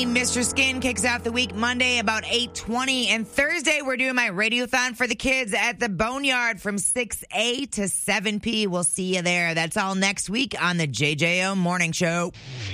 15. Mr. Skin kicks off the week Monday about 8:20. And Thursday, we're doing my radiothon for the kids at the Boneyard from 6A to 7P. We'll see you there. That's all next week on the JJO Morning Show.